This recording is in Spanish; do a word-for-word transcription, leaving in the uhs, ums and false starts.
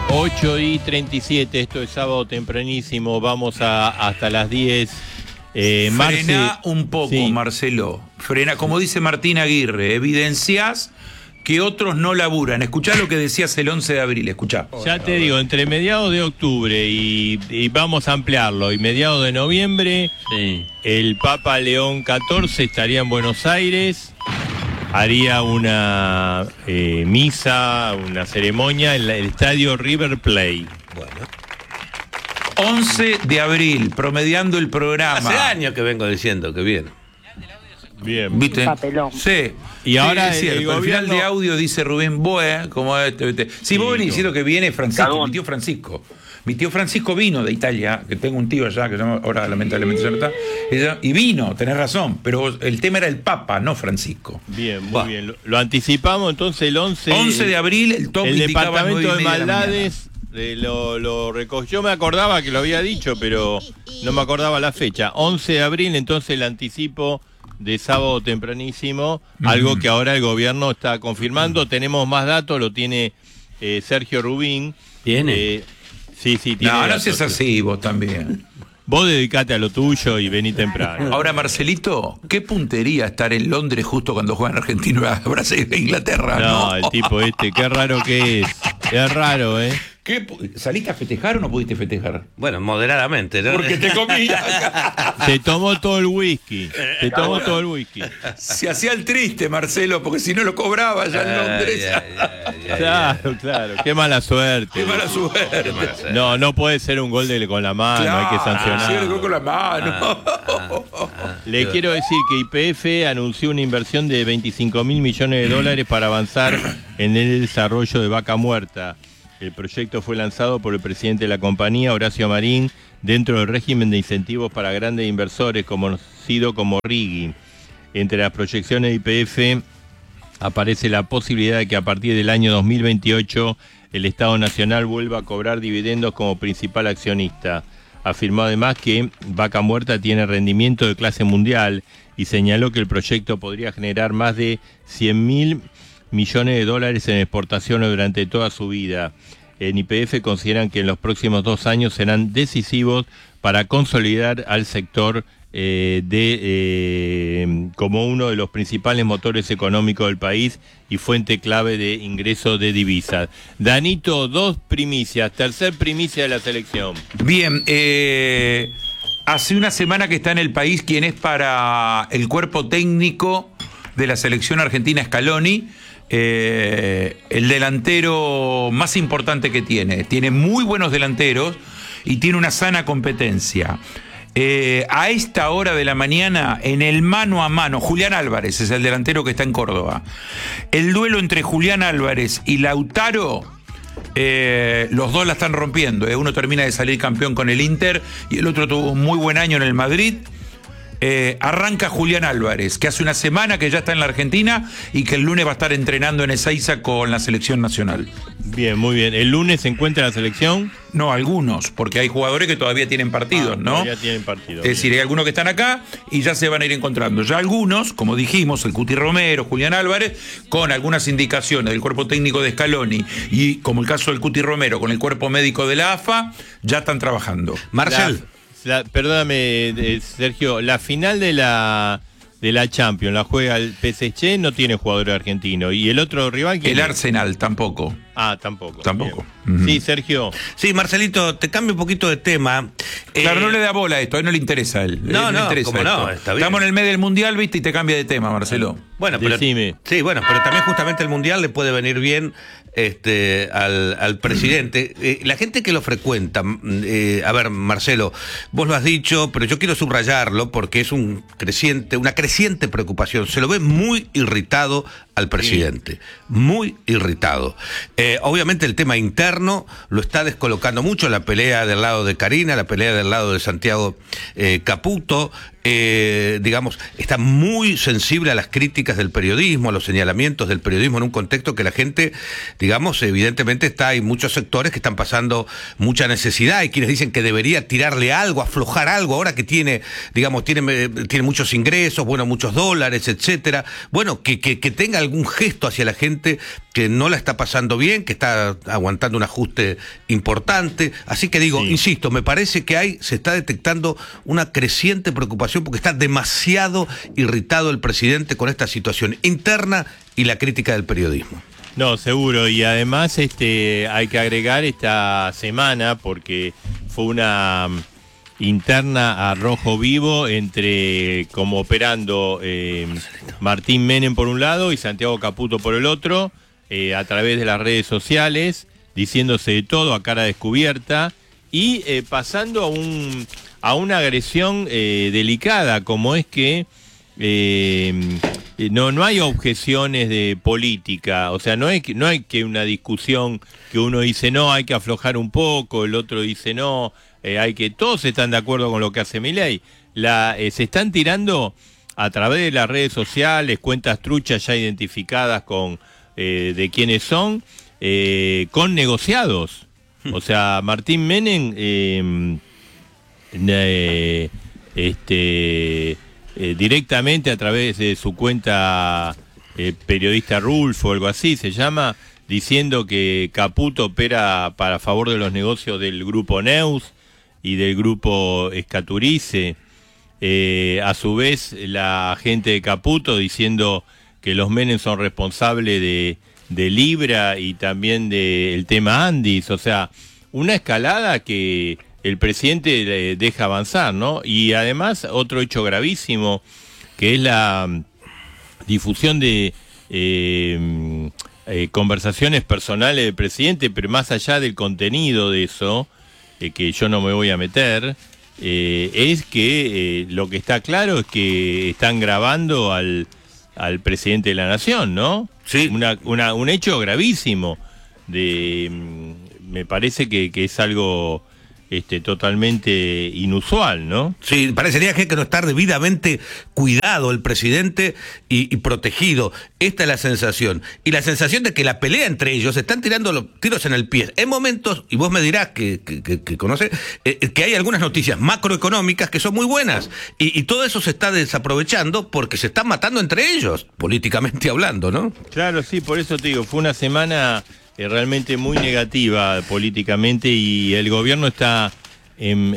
ocho y treinta y siete, esto es sábado tempranísimo, vamos a, hasta las diez. Eh, Frena Marce, un poco, sí. Marcelo. Frena, como dice Martín Aguirre, evidenciás que otros no laburan. Escuchá lo que decías el once de abril, escuchá. Ya te digo, entre mediados de octubre y, y vamos a ampliarlo, y mediados de noviembre, sí. el Papa León catorce estaría en Buenos Aires, haría una eh, misa, una ceremonia en la, el estadio River Plate. Bueno. once de abril, promediando el programa. Hace años que vengo diciendo que viene. Bien. ¿Viste? Papelón. Sí. Y ahora sí, el, el, el el gobierno... final de audio dice Rubén Boe, como este, ¿viste? Si sí, vos venís diciendo que viene Francisco, Cagón. mi tío Francisco. Mi tío Francisco vino de Italia, que tengo un tío allá, que llama, ahora lamentablemente ya no está, y vino, tenés razón, pero el tema era el Papa, no Francisco. Bien, muy bah. bien. Lo, lo anticipamos entonces el once... once de abril, el top el indicaba Departamento de Maldades de lo, lo recogió, yo me acordaba que lo había dicho, pero no me acordaba la fecha. once de abril, entonces el anticipo de sábado tempranísimo, mm. algo que ahora el gobierno está confirmando. Mm. Tenemos más datos, lo tiene eh, Sergio Rubín. ¿Tiene? Eh, sí, sí, tiene. No, datos. no seas así, vos también. Vos dedicate a lo tuyo y vení temprano. Ahora, Marcelito, qué puntería estar en Londres justo cuando juegan Argentina, Brasil e Inglaterra, ¿no? No, el tipo este, qué raro que es. Es raro, ¿eh? ¿Qué? ¿Saliste a festejar o no pudiste festejar? Bueno, moderadamente, ¿no? Porque te comía. Se tomó todo el whisky. Se tomó todo el whisky. Se hacía el triste, Marcelo, porque si no lo cobraba ya en Londres. Ya, ya, ya, claro, claro. Qué mala suerte. Qué mala suerte. Qué mala suerte. No, no puede ser un gol de, con la mano, claro, hay que sancionar. Sí, el gol con la mano. Ah, ah, ah, Le Dios. quiero decir que Y P F anunció una inversión de veinticinco mil millones de dólares para avanzar en el desarrollo de Vaca Muerta. El proyecto fue lanzado por el presidente de la compañía, Horacio Marín, dentro del régimen de incentivos para grandes inversores, conocido como RIGI. Entre las proyecciones de Y P F aparece la posibilidad de que a partir del año dos mil veintiocho el Estado Nacional vuelva a cobrar dividendos como principal accionista. Afirmó además que Vaca Muerta tiene rendimiento de clase mundial y señaló que el proyecto podría generar más de cien mil millones de dólares en exportaciones durante toda su vida. En Y P F consideran que en los próximos dos años serán decisivos para consolidar al sector eh, de eh, como uno de los principales motores económicos del país y fuente clave de ingreso de divisas. Danito, dos primicias, tercer primicia de la selección. Bien, eh, hace una semana que está en el país quien es para el cuerpo técnico de la selección argentina, Scaloni. Eh, el delantero más importante que tiene. Tiene muy buenos delanteros y tiene una sana competencia. Eh, a esta hora de la mañana, en el mano a mano, Julián Álvarez es el delantero que está en Córdoba. El duelo entre Julián Álvarez y Lautaro, eh, los dos la están rompiendo. Eh. Uno termina de salir campeón con el Inter y el otro tuvo un muy buen año en el Madrid. Eh, arranca Julián Álvarez, que hace una semana que ya está en la Argentina y que el lunes va a estar entrenando en Ezeiza con la selección nacional. Bien, muy bien. ¿El lunes se encuentra la selección? No, algunos, porque hay jugadores que todavía tienen partidos, ah, ¿no? Todavía tienen partidos. Es decir, hay algunos que están acá y ya se van a ir encontrando. Ya algunos, como dijimos, el Cuti Romero, Julián Álvarez, con algunas indicaciones del cuerpo técnico de Scaloni y, como el caso del Cuti Romero, con el cuerpo médico de la A F A, ya están trabajando. Marcel. La... La, perdóname, eh, Sergio, la final de la de la Champions la juega el P S G, no tiene jugador argentino. ¿Y el otro rival? ¿Quién el es? Arsenal tampoco. Ah, tampoco. Tampoco. Uh-huh. Sí, Sergio. Sí, Marcelito, te cambio un poquito de tema. Claro, eh... no le da bola a esto, a él no le interesa a él. No, él no, interesa como no, está bien. Estamos en el medio del Mundial, viste, y te cambia de tema, Marcelo. Bueno, pero, Decime. Sí, bueno, pero también justamente el Mundial le puede venir bien este, al, al presidente. Eh, la gente que lo frecuenta, eh, a ver, Marcelo, vos lo has dicho, pero yo quiero subrayarlo porque es un creciente, una creciente preocupación. Se lo ve muy irritado al presidente, sí. muy irritado. Eh, obviamente el tema interno lo está descolocando mucho, la pelea del lado de Karina, la pelea del lado de Santiago eh, Caputo, eh, digamos, está muy sensible a las críticas del periodismo, a los señalamientos del periodismo en un contexto que la gente, digamos, evidentemente está, hay muchos sectores que están pasando mucha necesidad, hay quienes dicen que debería tirarle algo, aflojar algo, ahora que tiene, digamos, tiene, tiene muchos ingresos, bueno, muchos dólares, etcétera, bueno, que, que, que tenga algún gesto hacia la gente que que no la está pasando bien, que está aguantando un ajuste importante. Así que digo, sí. insisto, me parece que hay, se está detectando una creciente preocupación porque está demasiado irritado el presidente con esta situación interna y la crítica del periodismo. No, seguro, y además este hay que agregar esta semana, porque fue una interna a rojo vivo entre como operando eh, Martín Menem por un lado y Santiago Caputo por el otro, eh, a través de las redes sociales, diciéndose de todo a cara descubierta y eh, pasando a, un, a una agresión eh, delicada, como es que eh, no, no hay objeciones de política, o sea, no hay, no hay que una discusión que uno dice no, hay que aflojar un poco, el otro dice no, Eh, hay que todos están de acuerdo con lo que hace Milei. La, eh, se están tirando a través de las redes sociales cuentas truchas ya identificadas con eh, de quiénes son, eh, con negociados. O sea, Martín Menem eh, eh, este, eh, directamente a través de su cuenta eh, periodista Rulfo o algo así se llama, diciendo que Caputo opera para favor de los negocios del grupo Neus y del grupo Escaturice, eh, a su vez la gente de Caputo diciendo que los Menem son responsables de, de Libra y también del tema Andis, o sea, una escalada que el presidente eh, deja avanzar, ¿no? Y además otro hecho gravísimo, que es la difusión de eh, eh, conversaciones personales del presidente, pero más allá del contenido de eso, Eh, que yo no me voy a meter, eh, es que eh, lo que está claro es que están grabando al, al presidente de la nación, ¿no? Sí. Una, una, un hecho gravísimo. De, me parece que, que es algo este, totalmente inusual, ¿no? Sí, parecería que hay que no estar debidamente cuidado el presidente y, y protegido. Esta es la sensación. Y la sensación de que la pelea entre ellos están tirando los tiros en el pie. En momentos, y vos me dirás que, que, que, que conoces, eh, que hay algunas noticias macroeconómicas que son muy buenas. Y, y todo eso se está desaprovechando porque se están matando entre ellos, políticamente hablando, ¿no? Claro, sí, por eso te digo, fue una semana realmente muy negativa políticamente y el gobierno está en,